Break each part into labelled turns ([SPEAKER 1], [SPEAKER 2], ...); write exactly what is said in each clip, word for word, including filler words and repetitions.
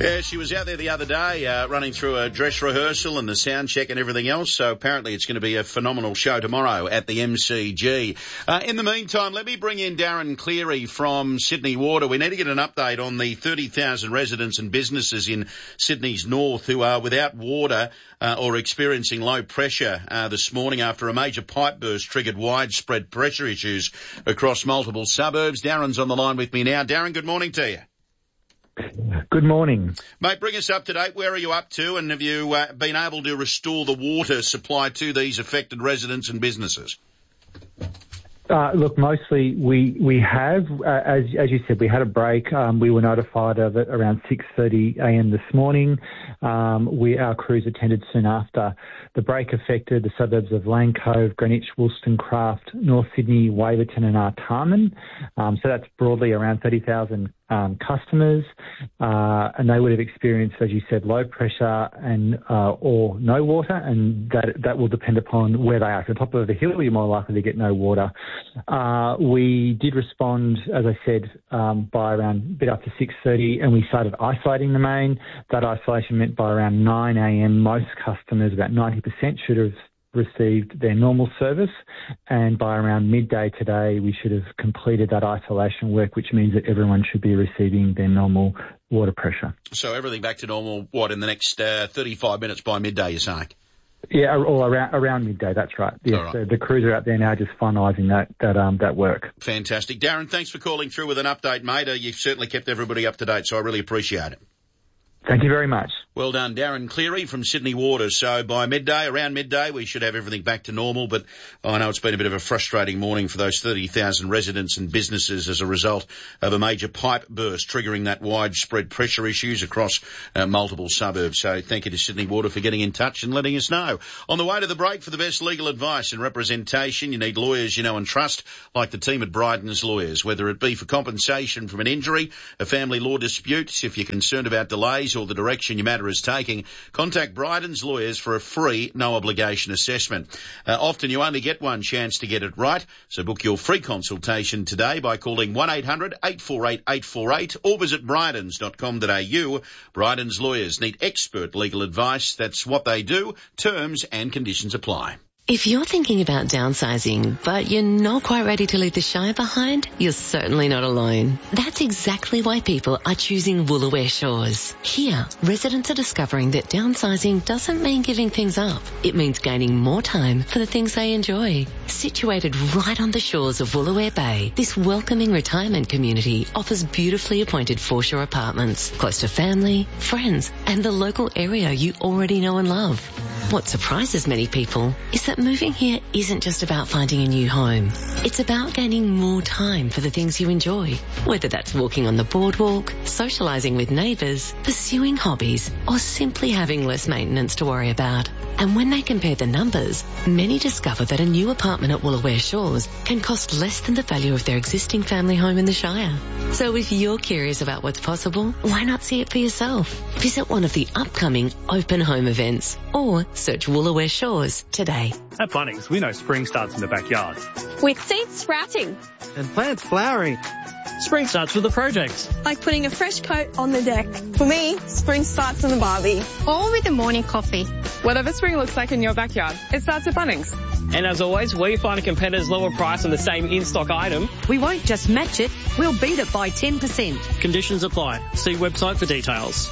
[SPEAKER 1] Yeah, she was out there the other day uh, running through a dress rehearsal and the sound check and everything else, so apparently it's going to be a phenomenal show tomorrow at the M C G. Uh, in the meantime, let me bring in Darren Cleary from Sydney Water. We need to get an update on the thirty thousand residents and businesses in Sydney's north who are without water uh, or experiencing low pressure uh, this morning after a major pipe burst triggered widespread pressure issues across multiple suburbs. Darren's on the line with me now. Darren, good morning to you.
[SPEAKER 2] Good morning.
[SPEAKER 1] Mate, bring us up to date. Where are you up to, and have you uh, been able to restore the water supply to these affected residents and businesses?
[SPEAKER 2] Uh, look, mostly we we have, uh, as as you said, we had a break. Um, we were notified of it around six thirty a m this morning. Um, we our crews attended soon after. The break affected the suburbs of Lane Cove, Greenwich, Wollstonecraft, North Sydney, Waverton and Artarmon. Um, so that's broadly around thirty thousand um, customers, uh, and they would have experienced, as you said, low pressure and uh, or no water, and that that will depend upon where they are. If you're on top of a hill, you're more likely to get no water. Uh, we did respond, as I said, um, by around a bit after six thirty, and we started isolating the main. That isolation meant by around nine a m, most customers, about ninety percent, should have received their normal service, and by around midday today, we should have completed that isolation work, which means that everyone should be receiving their normal water pressure.
[SPEAKER 1] So everything back to normal, what, in the next uh, thirty-five minutes by midday, you're saying?
[SPEAKER 2] Yeah, or around around midday. That's right. Yes, right. The, the crews are out there now, just finalising that that um that work.
[SPEAKER 1] Fantastic, Darren. Thanks for calling through with an update, mate. Uh, you've certainly kept everybody up to date, so I really appreciate it.
[SPEAKER 2] Thank you very much.
[SPEAKER 1] Well done, Darren Cleary from Sydney Water. So by midday, around midday, we should have everything back to normal. But I know it's been a bit of a frustrating morning for those thirty thousand residents and businesses as a result of a major pipe burst triggering that widespread pressure issues across uh, multiple suburbs. So thank you to Sydney Water for getting in touch and letting us know. On the way to the break, for the best legal advice and representation, you need lawyers you know and trust, like the team at Bryden's Lawyers. Whether it be for compensation from an injury, a family law dispute, if you're concerned about delays or the direction your matter is taking, contact Bryden's Lawyers for a free, no-obligation assessment. Uh, often you only get one chance to get it right, so book your free consultation today by calling one eight hundred eight four eight eight four eight or visit brydens dot com dot a u. Bryden's Lawyers need expert legal advice. That's what they do. Terms and conditions apply.
[SPEAKER 3] If you're thinking about downsizing, but you're not quite ready to leave the Shire behind, you're certainly not alone. That's exactly why people are choosing Woolooware Shores. Here, residents are discovering that downsizing doesn't mean giving things up. It means gaining more time for the things they enjoy. Situated right on the shores of Woolooware Bay, this welcoming retirement community offers beautifully appointed foreshore apartments, close to family, friends, and the local area you already know and love. What surprises many people is that moving here isn't just about finding a new home. It's about gaining more time for the things you enjoy, whether that's walking on the boardwalk, socialising with neighbours, pursuing hobbies, or simply having less maintenance to worry about. And when they compare the numbers, many discover that a new apartment at Woolooware Shores can cost less than the value of their existing family home in the Shire. So if you're curious about what's possible, why not see it for yourself? Visit one of the upcoming open home events or search Woolooware Shores today.
[SPEAKER 4] At Bunnings, we know spring starts in the backyard.
[SPEAKER 5] With seeds sprouting.
[SPEAKER 6] And plants flowering.
[SPEAKER 4] Spring starts with a project.
[SPEAKER 5] Like putting a fresh coat on the deck. For me, spring starts in the barbie.
[SPEAKER 7] Or with a morning coffee.
[SPEAKER 8] Whatever spring looks like in your backyard, it starts at Bunnings.
[SPEAKER 4] And as always, where you find a competitor's lower price on the same in-stock item,
[SPEAKER 9] we won't just match it, we'll beat it by ten percent.
[SPEAKER 4] Conditions apply. See website for details.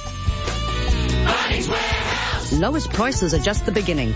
[SPEAKER 10] Bunnings Warehouse.
[SPEAKER 9] Lowest prices are just the beginning.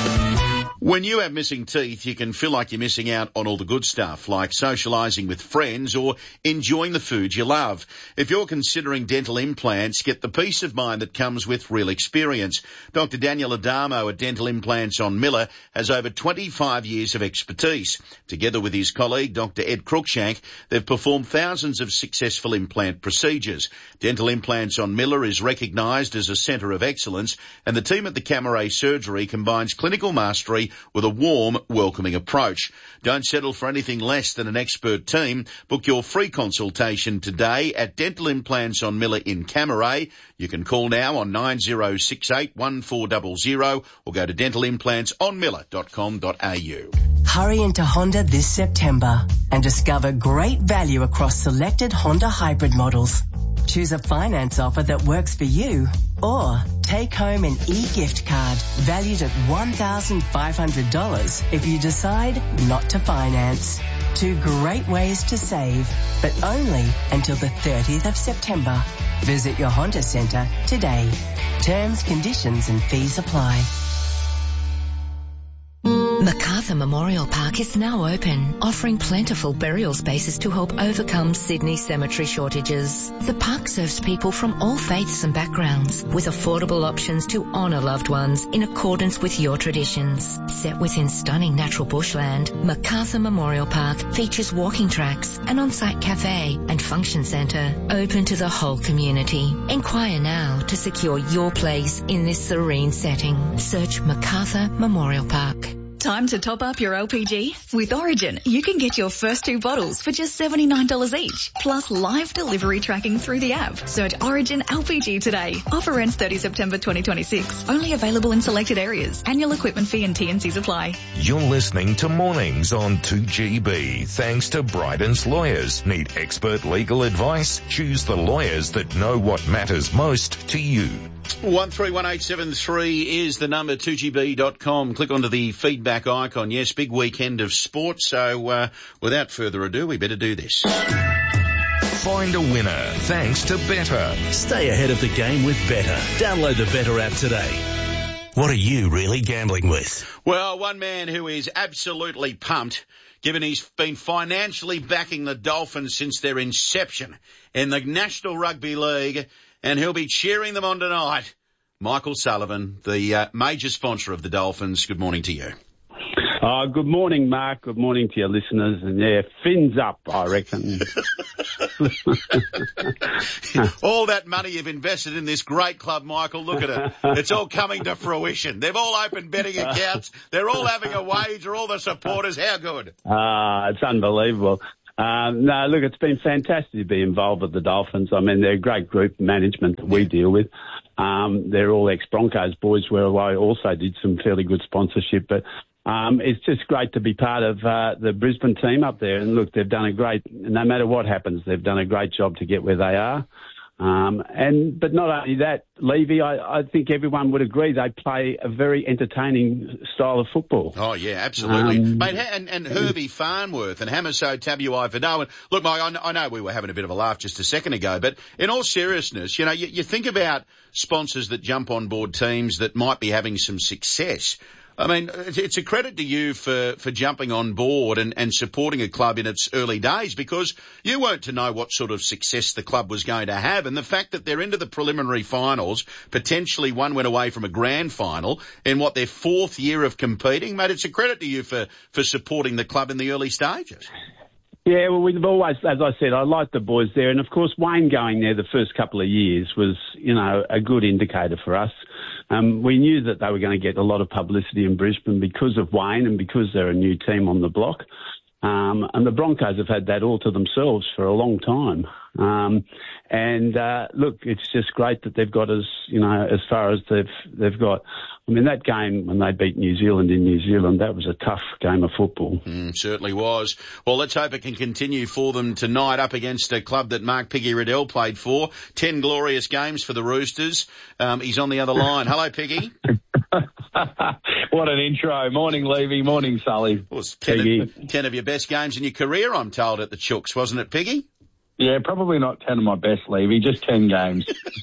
[SPEAKER 1] When you have missing teeth, you can feel like you're missing out on all the good stuff, like socialising with friends or enjoying the food you love. If you're considering dental implants, get the peace of mind that comes with real experience. Doctor Daniel Adamo at Dental Implants on Miller has over twenty-five years of expertise. Together with his colleague, Doctor Ed Cruikshank, they've performed thousands of successful implant procedures. Dental Implants on Miller is recognised as a centre of excellence, and the team at the Camera Surgery combines clinical mastery with a warm, welcoming approach. Don't settle for anything less than an expert team. Book your free consultation today at Dental Implants on Miller in Camera. You can call now on nine zero six eight one four zero zero or go to dental implants on miller dot com dot a u.
[SPEAKER 11] Hurry into Honda this September and discover great value across selected Honda hybrid models. Choose a finance offer that works for you, or take home an e-gift card valued at one thousand five hundred dollars if you decide not to finance. Two great ways to save, but only until the thirtieth of September. Visit your Honda Centre today. Terms, conditions and fees apply.
[SPEAKER 3] Macarthur Memorial Park is now open, offering plentiful burial spaces to help overcome Sydney cemetery shortages. The park serves people from all faiths and backgrounds, with affordable options to honour loved ones in accordance with your traditions. Set within stunning natural bushland, Macarthur Memorial Park features walking tracks, an on-site cafe and function centre open to the whole community. Inquire now to secure your place in this serene setting. Search Macarthur Memorial Park.
[SPEAKER 6] Time to top up your L P G? With Origin, you can get your first two bottles for just seventy-nine dollars each, plus live delivery tracking through the app. Search Origin L P G today. Offer ends thirtieth of September twenty twenty-six. Only available in selected areas. Annual equipment fee and T and Cs apply.
[SPEAKER 7] You're listening to Mornings on two G B, thanks to Bryden's Lawyers. Need expert legal advice? Choose the lawyers that know what matters most to you.
[SPEAKER 1] one three one eight seven three is the number, two G B dot com. Click onto the feedback icon. Yes, big weekend of sport, so uh, without further ado, we better do this.
[SPEAKER 7] Find a winner thanks to Better.
[SPEAKER 12] Stay ahead of the game with Better. Download the Better app today. What are you really gambling with?
[SPEAKER 1] Well, one man who is absolutely pumped, given he's been financially backing the Dolphins since their inception in the National Rugby League, and he'll be cheering them on tonight. Michael Sullivan, the uh, major sponsor of the Dolphins. Good morning to you.
[SPEAKER 13] Uh, good morning, Mark. Good morning to your listeners. And yeah, fins up, I reckon.
[SPEAKER 1] All that money you've invested in this great club, Michael, look at it. It's all coming to fruition. They've all opened betting accounts. They're all having a wager, all the supporters. How good?
[SPEAKER 13] Ah, uh, it's unbelievable. Um, no, look, it's been fantastic to be involved with the Dolphins. I mean, they're a great group management that we deal with. Um, they're all ex-Broncos boys, where I also did some fairly good sponsorship. But um, it's just great to be part of uh, the Brisbane team up there. And look, they've done a great, no matter what happens, they've done a great job to get where they are. Um, and, but not only that, Levy, I, I think everyone would agree they play a very entertaining style of football.
[SPEAKER 1] Oh, yeah, absolutely. Um, Mate, and, and Herbie Farnworth and Hamiso Tabuai-Vano. Look, Mike, I, I know we were having a bit of a laugh just a second ago, but in all seriousness, you know, you, you think about sponsors that jump on board teams that might be having some success. I mean, it's a credit to you for, for jumping on board and, and supporting a club in its early days, because you weren't to know what sort of success the club was going to have. And the fact that they're into the preliminary finals, potentially one went away from a grand final in what, their fourth year of competing, mate, it's a credit to you for, for supporting the club in the early stages.
[SPEAKER 13] Yeah, well, we've always, as I said, I liked the boys there. And, of course, Wayne going there the first couple of years was, you know, a good indicator for us. Um, we knew that they were going to get a lot of publicity in Brisbane because of Wayne and because they're a new team on the block. Um, and the Broncos have had that all to themselves for a long time. Um, and, uh, look, it's just great that they've got as, you know, as far as they've, they've got. I mean, that game when they beat New Zealand in New Zealand, that was a tough game of football.
[SPEAKER 1] Mm, certainly was. Well, let's hope it can continue for them tonight up against a club that Mark Piggy Riddell played for. Ten glorious games for the Roosters. Um, he's on the other line. Hello, Piggy.
[SPEAKER 14] What an intro. Morning, Levy. Morning, Sully.
[SPEAKER 1] Well, it's ten of, ten of your best games in your career, I'm told, at the Chooks, wasn't it, Piggy?
[SPEAKER 14] Yeah, probably not ten of my best, Levy, just ten games.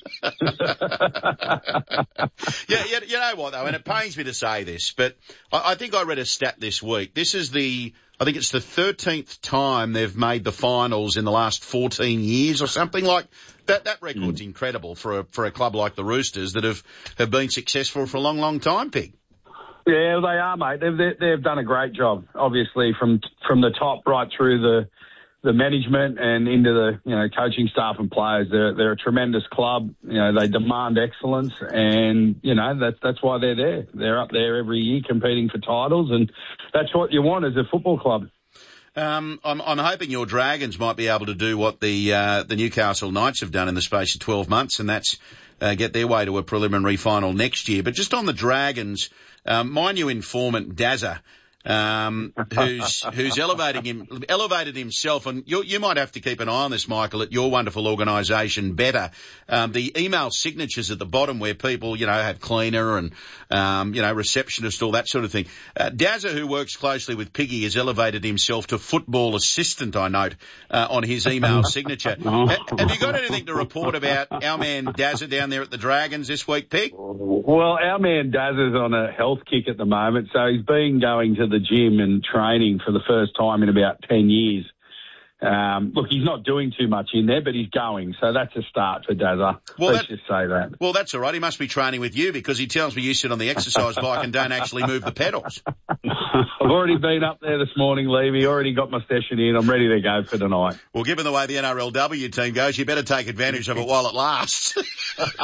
[SPEAKER 1] yeah, you, you know what, though, and it pains me to say this, but I, I think I read a stat this week. This is the, I think it's the thirteenth time they've made the finals in the last fourteen years or something like that. That record's mm. incredible for a, for a club like the Roosters that have, have been successful for a long, long time, Pig.
[SPEAKER 14] Yeah, they are, mate. They've, they've done a great job, obviously, from from the top right through the the management and into the, you know, coaching staff and players. They're they're a tremendous club. You know, they demand excellence, and you know that's that's why they're there. They're up there every year competing for titles, and that's what you want as a football club.
[SPEAKER 1] Um, I'm, I'm hoping your Dragons might be able to do what the uh, the Newcastle Knights have done in the space of twelve months, and that's uh, get their way to a preliminary final next year. But just on the Dragons, um, my new informant Dazza um, who's who's elevating him, elevated himself, and you, you might have to keep an eye on this, Michael, at your wonderful organisation, Better. Um, the email signatures at the bottom where people, you know, have cleaner and, um, you know, receptionist, all that sort of thing. Uh, Dazza, who works closely with Piggy, has elevated himself to football assistant, I note, uh, on his email signature. ha- have you got anything to report about our man Dazza down there at the Dragons this week, Pig?
[SPEAKER 13] Well, our man Dazza's on a health kick at the moment, so he's been going to the gym and training for the first time in about ten years. Um, look, he's not doing too much in there, but he's going, so that's a start for Dazza.
[SPEAKER 1] Well,
[SPEAKER 13] Let's
[SPEAKER 1] that,
[SPEAKER 13] just say that.
[SPEAKER 1] Well, that's all right. He must be training with you because he tells me you sit on the exercise bike and don't actually move the pedals.
[SPEAKER 13] I've already been up there this morning, Levy. Already got my session in. I'm ready to go for tonight.
[SPEAKER 1] Well, given the way the N R L W team goes, you better take advantage of it while it lasts. Is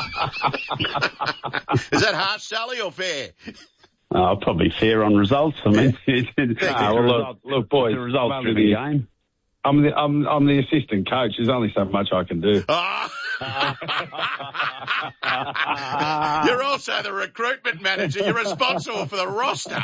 [SPEAKER 1] that harsh, Sally, or fair?
[SPEAKER 13] Oh, probably fair on results. I mean,
[SPEAKER 1] oh,
[SPEAKER 13] well, look, look, boys,
[SPEAKER 15] the results
[SPEAKER 13] I'm
[SPEAKER 15] through
[SPEAKER 13] the
[SPEAKER 15] the game.
[SPEAKER 13] I'm the I'm I'm the assistant coach. There's only so much I can do.
[SPEAKER 1] Oh. You're also the recruitment manager. You're responsible for the roster.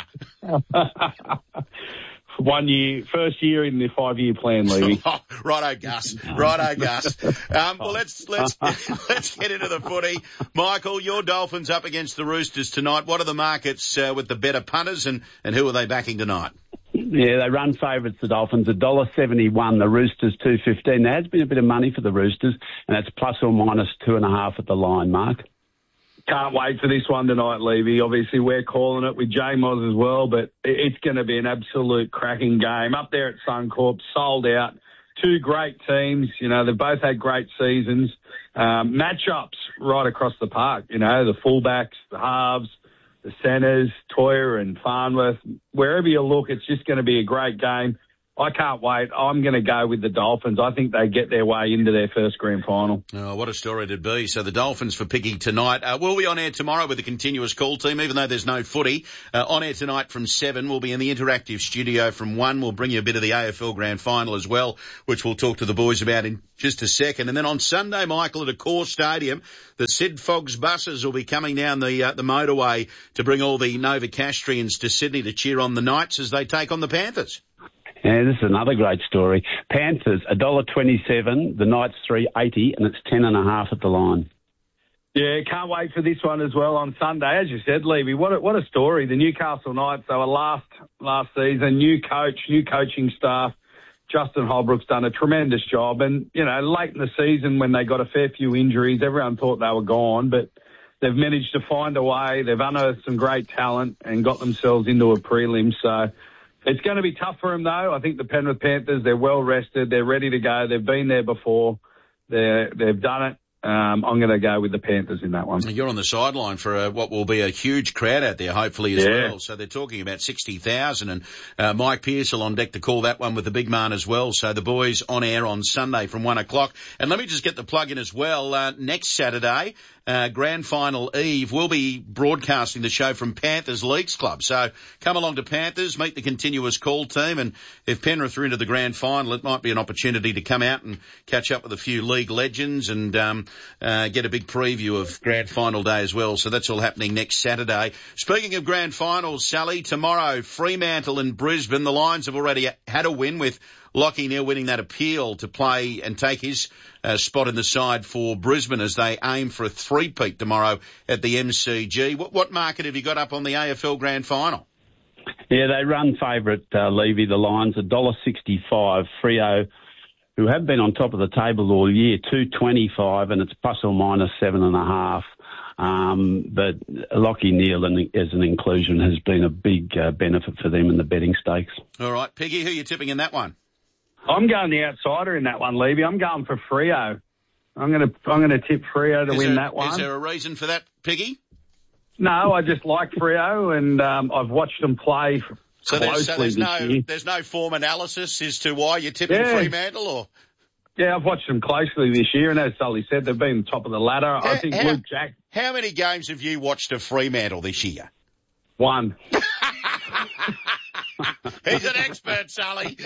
[SPEAKER 13] One year, first year in the five-year plan, Levy.
[SPEAKER 1] Oh, righto, Gus. Righto, Gus. Um, well, let's let's let's get into the footy. Michael, your Dolphins up against the Roosters tonight. What are the markets uh, with the better punters, and, and who are they backing tonight?
[SPEAKER 15] Yeah, they run favourites, the Dolphins, one dollar seventy-one, the Roosters two fifteen. There has been a bit of money for the Roosters, and that's plus or minus two and a half at the line, Mark.
[SPEAKER 13] Can't wait for this one tonight, Levy. Obviously, we're calling it with J Moz as well, but it's going to be an absolute cracking game. Up there at Suncorp, sold out. Two great teams. You know, they've both had great seasons. Um, matchups right across the park. You know, the fullbacks, the halves, the centres, Toyer and Farnworth. Wherever you look, it's just going to be a great game. I can't wait. I'm going to go with the Dolphins. I think they get their way into their first grand final.
[SPEAKER 1] Oh, what a story it'd be. So the Dolphins for Piggy tonight. Uh, we'll be on air tomorrow with a continuous call team, even though there's no footy. Uh, on air tonight from seven. We'll be in the interactive studio from one. We'll bring you a bit of the A F L grand final as well, which we'll talk to the boys about in just a second. And then on Sunday, Michael, at Accor Stadium, the Sid Foggs buses will be coming down the uh, the motorway to bring all the Novocastrians to Sydney to cheer on the Knights as they take on the Panthers.
[SPEAKER 15] Yeah, this is another great story. Panthers, one dollar twenty-seven, the Knights three eighty, and it's ten and a half at the line.
[SPEAKER 13] Yeah, can't wait for this one as well on Sunday. As you said, Levy, what a, what a story. The Newcastle Knights, they were last last season, new coach, new coaching staff. Justin Holbrook's done a tremendous job. And, you know, late in the season when they got a fair few injuries, everyone thought they were gone, but they've managed to find a way. They've unearthed some great talent and got themselves into a prelim. So it's going to be tough for them, though. I think the Penrith Panthers, they're well rested. They're ready to go. They've been there before. They're, they've done it. Um, I'm going to go with the Panthers in that one.
[SPEAKER 1] You're on the sideline for a, what will be a huge crowd out there, hopefully, as
[SPEAKER 13] yeah.
[SPEAKER 1] well. So they're talking about sixty thousand, and uh, Mike Pearsall on deck to call that one with the big man as well. So the boys on air on Sunday from one o'clock. And let me just get the plug in as well. Uh, next Saturday, uh, grand final eve, we'll be broadcasting the show from Panthers Leagues Club. So come along to Panthers, meet the continuous call team, and if Penrith are into the grand final, it might be an opportunity to come out and catch up with a few league legends and um, uh, get a big preview of grand final day as well. So that's all happening next Saturday. Speaking of grand finals, Sally, tomorrow, Fremantle and Brisbane. The Lions have already had a win with Lachie Neale winning that appeal to play and take his uh, spot in the side for Brisbane as they aim for a three-peat tomorrow at the M C G. What, what market have you got up on the A F L grand final?
[SPEAKER 15] Yeah, they run favourite, uh, Levy, the Lions, one dollar sixty-five. Freo, who have been on top of the table all year, two twenty-five, and it's plus or minus seven and a half. Um, but Lachie Neale as an inclusion has been a big uh, benefit for them in the betting stakes.
[SPEAKER 1] All right, Piggy, who are you tipping in that one?
[SPEAKER 13] I'm going the outsider in that one, Levy. I'm going for Freo. I'm going to I'm going to tip Freo to
[SPEAKER 1] is
[SPEAKER 13] win
[SPEAKER 1] there,
[SPEAKER 13] that one.
[SPEAKER 1] Is there a reason for that, Piggy?
[SPEAKER 13] No, I just like Freo, and um, I've watched them play
[SPEAKER 1] so
[SPEAKER 13] closely
[SPEAKER 1] there's, so there's
[SPEAKER 13] this
[SPEAKER 1] no
[SPEAKER 13] year.
[SPEAKER 1] there's no form analysis as to why you're tipping
[SPEAKER 13] yeah.
[SPEAKER 1] Fremantle, or
[SPEAKER 13] yeah, I've watched them closely this year, and as Sully said, they've been top of the ladder.
[SPEAKER 1] how,
[SPEAKER 13] I think
[SPEAKER 1] how,
[SPEAKER 13] Luke Jack.
[SPEAKER 1] How many games have you watched of Fremantle this year?
[SPEAKER 13] One.
[SPEAKER 1] He's an expert, Sully.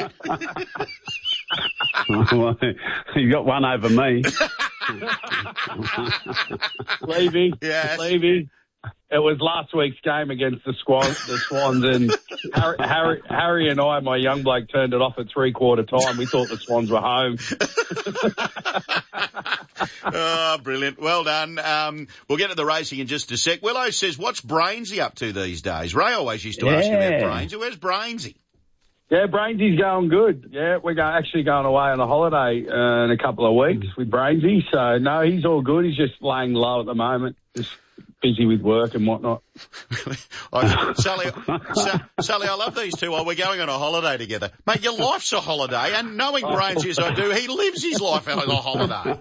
[SPEAKER 15] Well, you got one over me.
[SPEAKER 13] Levy.
[SPEAKER 1] Yes.
[SPEAKER 13] Levy.
[SPEAKER 14] It was last week's game against the Swans, the Swans, and Harry, Harry, Harry and I, my young bloke, turned it off at three-quarter time. We thought the Swans were home.
[SPEAKER 1] Oh, brilliant. Well done. Um, we'll get to the racing in just a sec. Willow says, what's Brainsy up to these days? Ray always used to
[SPEAKER 13] Yeah.
[SPEAKER 1] ask about Brainsy. Where's Brainsy?
[SPEAKER 14] Yeah, Brainsy's going good. Yeah, we're go- actually going away on a holiday uh, in a couple of weeks with Brainsy. So, no, he's all good. He's just laying low at the moment, just busy with work and whatnot.
[SPEAKER 1] I, Sally, Sa- Sally, I love these two. Oh, we're going on a holiday together. Mate, your life's a holiday, and knowing Brainsy as I do, he lives his life as a holiday.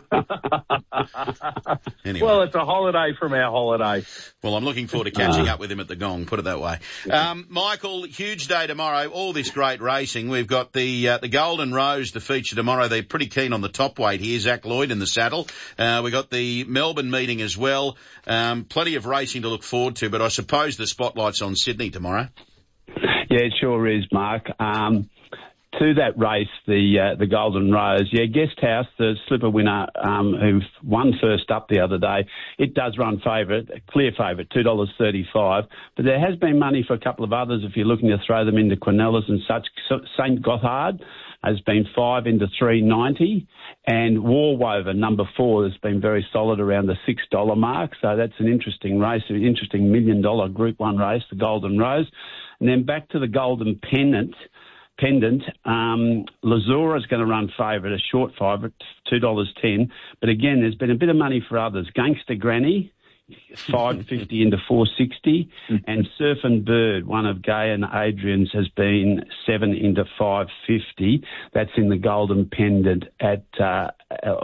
[SPEAKER 1] Anyway.
[SPEAKER 14] Well, it's a holiday from our holiday.
[SPEAKER 1] Well, I'm looking forward to catching up with him at the Gong, put it that way. Um, Michael, huge day tomorrow, all this great racing. We've got the uh, the Golden Rose, the feature tomorrow. They're pretty keen on the top weight here, Zach Lloyd in the saddle. Uh, we've got the Melbourne meeting as well. Um, plenty of racing to look forward to, but I suppose the spotlight's on Sydney tomorrow.
[SPEAKER 15] Yeah, it sure is, Mark. Um, to that race, the uh, the Golden Rose, yeah, Guest House, the slipper winner um, who won first up the other day, it does run favourite, clear favourite, two dollars thirty-five. But there has been money for a couple of others if you're looking to throw them into Quinellas and such. Saint Gothard has been five into three ninety, and Warwoven, number four, has been very solid around the six dollar mark. So that's an interesting race, an interesting million dollar Group One race, the Golden Rose. And then back to the Golden Pendant. Pendant, um, Lazura is going to run favourite, a short favourite, two dollars ten. But again, there's been a bit of money for others. Gangster Granny, five fifty into four sixty, and Surfing Bird, one of Gay and Adrian's, has been seven into five fifty. That's in the Golden Pendant at uh,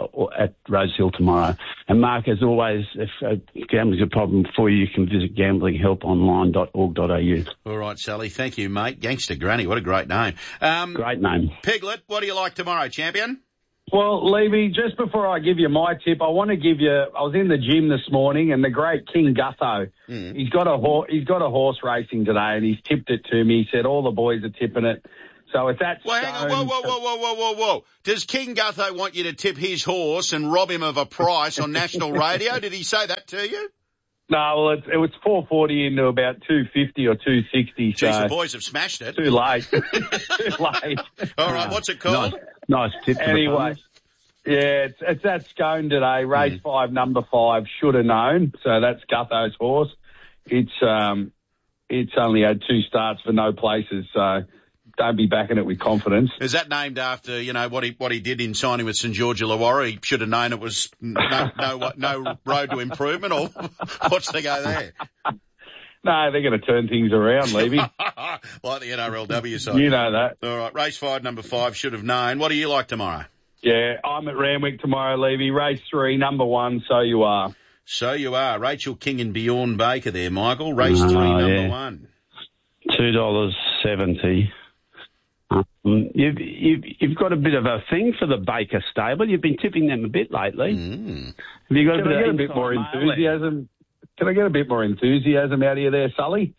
[SPEAKER 15] at Rose Hill tomorrow. And Mark, as always, if uh, gambling's a problem for you, you can visit gambling help online dot org dot a u.
[SPEAKER 1] All right, Sally. Thank you, mate. Gangster Granny, what a great name. Um,
[SPEAKER 15] great name.
[SPEAKER 1] Piglet, what do you like tomorrow, champion?
[SPEAKER 14] Well, Levy, just before I give you my tip, I want to give you. I was in the gym this morning, and the great King Gutho, mm. he's got a ho- he's got a horse racing today, and he's tipped it to me. He said all the boys are tipping it. So if that's
[SPEAKER 1] well, hang on, whoa, whoa, whoa, whoa, whoa, whoa, whoa! Does King Gutho want you to tip his horse and rob him of a price on national radio? Did he say that to you?
[SPEAKER 14] No, well, it, it was four forty into about two fifty or two sixty.
[SPEAKER 1] Jeez,
[SPEAKER 14] so
[SPEAKER 1] the boys have smashed it.
[SPEAKER 14] Too late. Too late.
[SPEAKER 1] All right, what's it called?
[SPEAKER 15] Nice, nice tip.
[SPEAKER 14] Anyway. Yeah, it's, it's at Scone today. Race mm. five, number five, should have known. So that's Gutho's horse. It's um, it's only had two starts for no places. So don't be backing it with confidence.
[SPEAKER 1] Is that named after you know what he what he did in signing with St George Illawarra? He should have known it was no no no road to improvement, or what's the go there?
[SPEAKER 14] No, they're going to turn things around, Levy.
[SPEAKER 1] Like the N R L W side.
[SPEAKER 14] You know that.
[SPEAKER 1] All right, race five, number five, should have known. What do you like tomorrow?
[SPEAKER 14] Yeah, I'm at Randwick tomorrow, Levy. Race three, number one, So You Are.
[SPEAKER 1] So You Are. Rachel King and Bjorn Baker there, Michael. Race oh, three, number
[SPEAKER 15] yeah.
[SPEAKER 1] one.
[SPEAKER 15] two dollars seventy. Um, you've, you've, you've got a bit of a thing for the Baker stable. You've been tipping them a bit lately.
[SPEAKER 1] Mm.
[SPEAKER 15] Have you got
[SPEAKER 14] Can
[SPEAKER 15] a bit,
[SPEAKER 14] I get
[SPEAKER 15] of
[SPEAKER 14] a bit more enthusiasm? Can I get a bit more enthusiasm out of you there, Sully?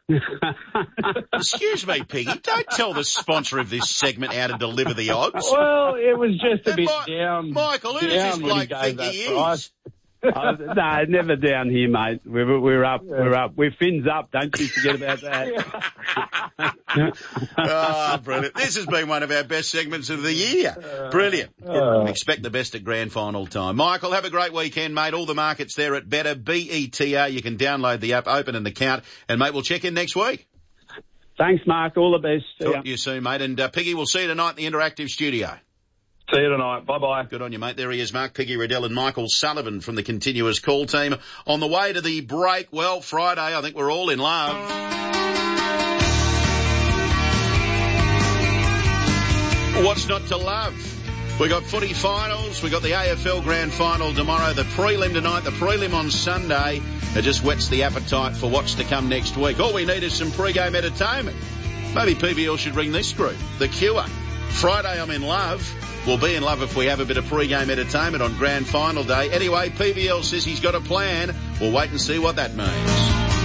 [SPEAKER 1] Excuse me, Piggy. Don't tell the sponsor of this segment how to deliver the odds.
[SPEAKER 14] Well, it was just a
[SPEAKER 1] and
[SPEAKER 14] bit
[SPEAKER 1] Ma-
[SPEAKER 14] down.
[SPEAKER 1] Michael, who does this bloke think he is?
[SPEAKER 15] uh, no, never down here, mate. We're, we're up. Yeah. We're up. We're fins up. Don't you forget about that.
[SPEAKER 1] Oh, brilliant. This has been one of our best segments of the year. Brilliant. Uh, Expect the best at grand final time. Michael, have a great weekend, mate. All the markets there at Better, B E T R. You can download the app, open an account, and, mate, we'll check in next week.
[SPEAKER 15] Thanks, Mark. All the best.
[SPEAKER 1] Talk to you soon, mate. And, uh, Piggy, we'll see you tonight in the Interactive Studio.
[SPEAKER 14] See you tonight. Bye-bye.
[SPEAKER 1] Good on you, mate. There he is, Mark Piggy Riddell and Michael Sullivan from the Continuous Call team. On the way to the break, well, Friday, I think we're all in love. What's not to love? We got footy finals. We got the A F L Grand Final tomorrow, the prelim tonight, the prelim on Sunday. It just whets the appetite for what's to come next week. All we need is some pre-game entertainment. Maybe P B L should ring this group, The Cure. Friday, I'm in love. We'll be in love if we have a bit of pre-game entertainment on Grand Final Day. Anyway, P V L says he's got a plan. We'll wait and see what that means.